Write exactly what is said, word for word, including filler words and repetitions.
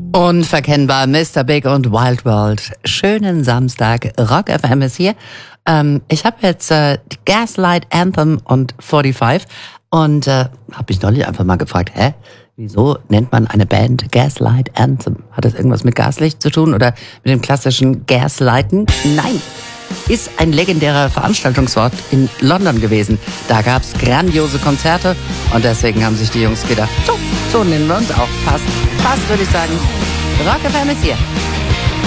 Unverkennbar, Mister Big und Wild World. Schönen Samstag, Rock F M ist hier. Ähm, ich habe jetzt äh, Gaslight Anthem und forty-five und äh, habe mich neulich einfach mal gefragt, hä, wieso nennt man eine Band Gaslight Anthem? Hat das irgendwas mit Gaslicht zu tun oder mit dem klassischen Gaslighten? Nein, ist ein legendärer Veranstaltungsort in London gewesen. Da gab's grandiose Konzerte und deswegen haben sich die Jungs gedacht, so, so nennen wir uns auch. Passt, passt, würde ich sagen. Rock F M ist hier.